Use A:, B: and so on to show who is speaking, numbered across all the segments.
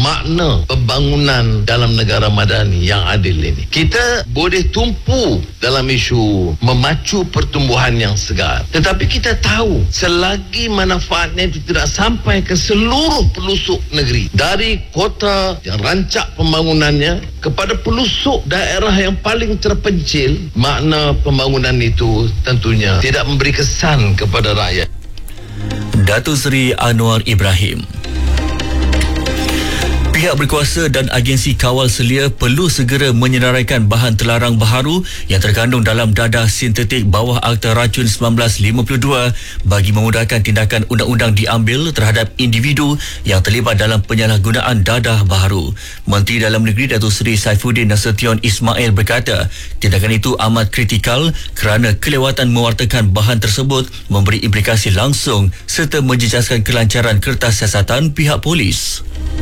A: makna pembangunan dalam negara madani yang adil ini. Kita boleh tumpu dalam isu memacu pertumbuhan yang segar, tetapi kita tahu selagi manfaatnya itu tidak sampai ke seluruh pelosok negeri, dari kota yang rancak pembangunannya kepada pelosok daerah yang paling terpencil, makna pembangunan itu tentunya tidak memberi kesan kepada rakyat.
B: Datuk Seri Anwar Ibrahim. Pihak berkuasa dan agensi kawal selia perlu segera menyenaraikan bahan terlarang baharu yang terkandung dalam dadah sintetik bawah Akta Racun 1952 bagi memudahkan tindakan undang-undang diambil terhadap individu yang terlibat dalam penyalahgunaan dadah baharu. Menteri Dalam Negeri Datuk Seri Saifuddin Nasution Ismail berkata, tindakan itu amat kritikal kerana kelewatan mewartakan bahan tersebut memberi implikasi langsung serta menjejaskan kelancaran kertas siasatan pihak polis.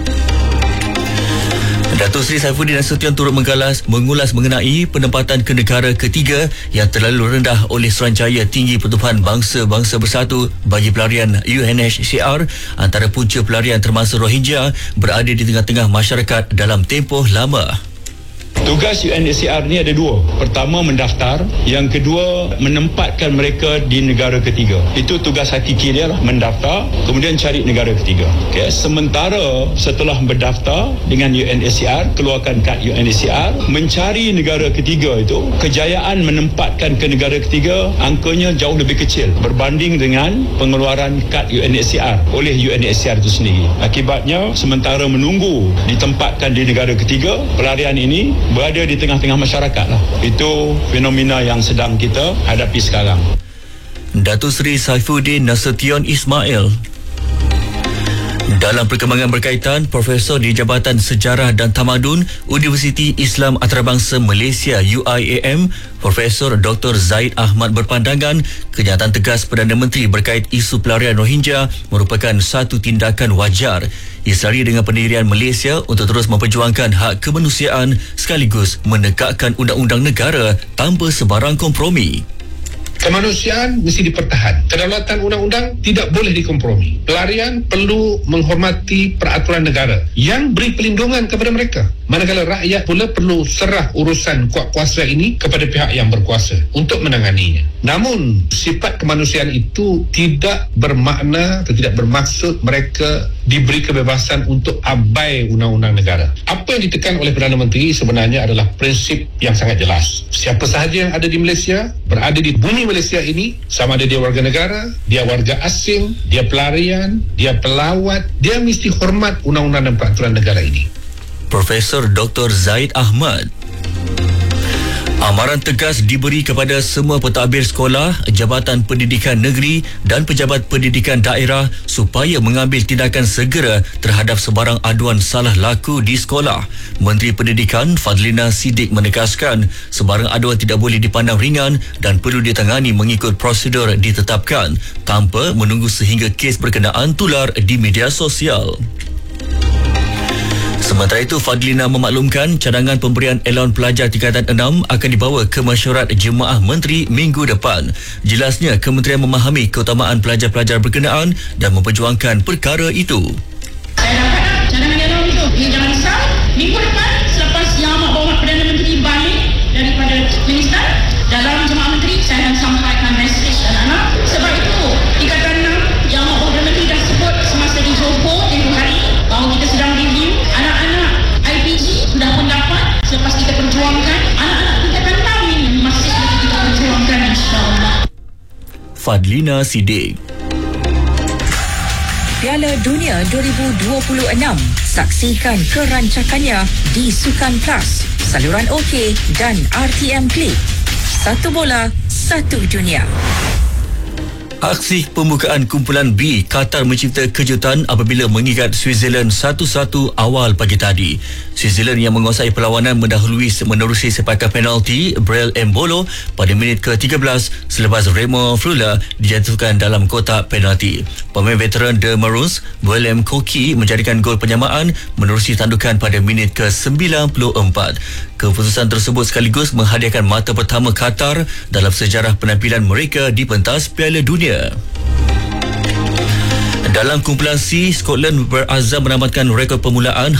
B: Datuk Seri Saifuddin Nasution turut mengulas mengenai penempatan ke negara ketiga yang terlalu rendah oleh Suruhanjaya Tinggi Pertubuhan Bangsa-Bangsa Bersatu bagi pelarian UNHCR. Antara punca pelarian termasuk Rohingya berada di tengah-tengah masyarakat dalam tempoh lama.
C: Tugas UNHCR ni ada dua. Pertama, mendaftar. Yang kedua, menempatkan mereka di negara ketiga. Itu tugas hakiki dia lah, mendaftar, kemudian cari negara ketiga. Okay. Sementara setelah berdaftar dengan UNHCR, keluarkan kad UNHCR, mencari negara ketiga itu, kejayaan menempatkan ke negara ketiga, angkanya jauh lebih kecil berbanding dengan pengeluaran kad UNHCR oleh UNHCR itu sendiri. Akibatnya, sementara menunggu ditempatkan di negara ketiga, pelarian ini berada di tengah-tengah masyarakat lah. Itu fenomena yang sedang kita hadapi sekarang.
B: Datuk Seri Saifuddin Nasution Ismail. Dalam perkembangan berkaitan, Profesor di Jabatan Sejarah dan Tamadun Universiti Islam Antarabangsa Malaysia UIAM, Profesor Dr. Zaid Ahmad berpandangan kenyataan tegas Perdana Menteri berkait isu pelarian Rohingya merupakan satu tindakan wajar. Ia selari dengan pendirian Malaysia untuk terus memperjuangkan hak kemanusiaan sekaligus menegakkan undang-undang negara tanpa sebarang kompromi.
D: Kemanusiaan mesti dipertahan. Kedaulatan undang-undang tidak boleh dikompromi. Pelarian perlu menghormati peraturan negara yang beri perlindungan kepada mereka. Manakala rakyat pula perlu serah urusan kuat kuasa ini kepada pihak yang berkuasa untuk menanganinya. Namun, sifat kemanusiaan itu tidak bermakna atau tidak bermaksud mereka diberi kebebasan untuk abai undang-undang negara. Apa yang ditekan oleh Perdana Menteri sebenarnya adalah prinsip yang sangat jelas. Siapa sahaja yang ada di Malaysia, berada di bumi Malaysia ini, sama ada dia warga negara, dia warga asing, dia pelarian, dia pelawat, dia mesti hormat undang-undang dan peraturan negara ini.
B: Profesor Dr. Zaid Ahmad. Amaran tegas diberi kepada semua pentadbir sekolah, Jabatan Pendidikan Negeri dan pejabat pendidikan daerah supaya mengambil tindakan segera terhadap sebarang aduan salah laku di sekolah. Menteri Pendidikan Fadlina Siddiq menegaskan sebarang aduan tidak boleh dipandang ringan dan perlu ditangani mengikut prosedur ditetapkan tanpa menunggu sehingga kes berkenaan tular di media sosial. Sementara itu, Fadlina memaklumkan cadangan pemberian elon pelajar tingkatan 6 akan dibawa ke mesyuarat Jemaah Menteri minggu depan. Jelasnya, kementerian memahami keutamaan pelajar-pelajar berkenaan dan memperjuangkan perkara itu.
E: Saya dapat cadangan elon itu. Jangan risau, minggu depan selepas Yang Amat Berhormat Perdana Menteri balik daripada Queensland, dalam Jemaah Menteri saya akan sampaikan mesej anak-anak. Sebab itu, tingkatan 6 Yang Amat Berhormat Perdana Menteri dah sebut semasa di Johor tempoh hari bahawa kita sedang review anak-anak IPG sudah pendapat selepas kita perjuangkan anak-anak tingkatan 6 ini masih lagi kita perjuangkan, insyaAllah.
B: Fadlina Siddiq.
F: Piala Dunia 2026. Saksikan kerancakannya di Sukan Plus, saluran OK dan RTM Klik. Satu bola, satu dunia.
B: Aksi pembukaan kumpulan B, Qatar mencipta kejutan apabila mengikat Switzerland 1-1 awal pagi tadi. Switzerland yang menguasai perlawanan mendahului menerusi sepakan penalti Brel Embolo pada minit ke-13 selepas Remo Frula dijatuhkan dalam kotak penalti. Pemain veteran The Maroons, Willem Koki menjadikan gol penyamaan menerusi tandukan pada minit ke-94. Keputusan tersebut sekaligus menghadiahkan mata pertama Qatar dalam sejarah penampilan mereka di pentas Piala Dunia. Dalam kumpulan C, Scotland berazam menamatkan rekod permulaan